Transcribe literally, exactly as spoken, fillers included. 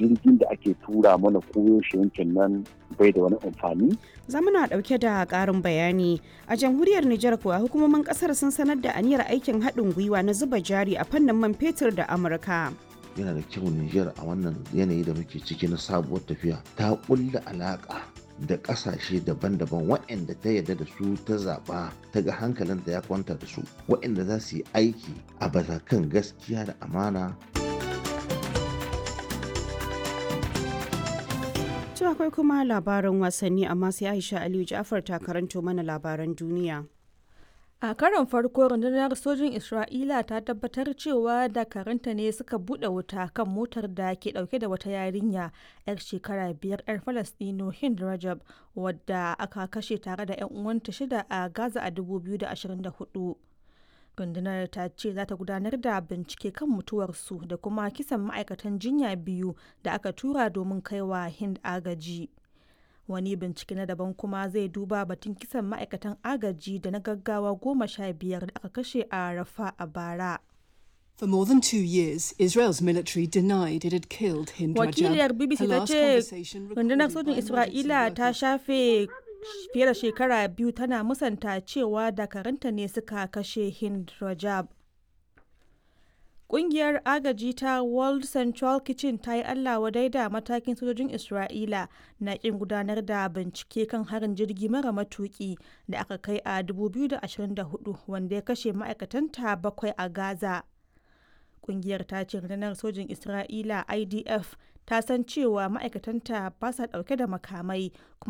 jirgin da ake tura mana koyaushe yankin nan bai da wani amfani. Zamuna ɗauke da ƙarin bayani. A jamhuriyar Nijar kuwa hukumomin ƙasar sun sanar da aniyar aikin haɗin gwiwa na zuba jari a fannin man fetur da Amurka. Yana da kyau Nijar a wannan yanayi da muke ciki na sabuwar tafiya ta ƙulla alaƙa da ƙasashe daban-daban waɗanda ta yarda da su ta zaɓa ta ga hankalinta ya kwanta da su waɗanda za su yi aiki a kan gaskiya da amana. To akwai kuma labaran wasanni amma sai Aisha Aliyu Ja'far ta karanto mana labaran duniya. A karon farko rundunar sojin Isra'ila ta tabbatar cewa dakaranta ne suka buɗe wuta kan motar da ke ɗauke da wata yarinya 'yar shekara biyar 'yar Falastino Hind Rajab wadda aka kashe tare da 'yan uwanta shida a Gaza a dubu biyu da ashirin da hudu. Rundunar ta ce za ta gudanar da bincike kan mutuwarsu da kuma kisan ma'aikatan jinya biyu da aka tura domin kaiwa Hind agaji. Wani bincike na daban kuma zai duba batun kisan ma'aikatan agaji da na gaggawa goma sha biyar da aka kashe a Rafa a bara. For more than two years, Israel's military denied it had killed Hind Rajab. Wakiliyar B B C ta ce rundunar sojin Isra'ila ta shafe fiye da shekara biyu tana musanta cewa dakaranta ne suka kashe Hind Rajab. Ƙungiyar agaji ta World Central Kitchen ta yi Allah wadai da matakin sojojin Isra'ila na ƙin gudanar da bincike kan harin jirgi mara matuƙi da aka kai a dubu biyu da ashirin da hudu wanda ya kashe ma'aikatanta bakwai a Gaza. Ƙungiyar ta ce rundunar sojin Isra'ila I D F ta san cewa ma'aikatanta ba sa ɗauke da makamai kuma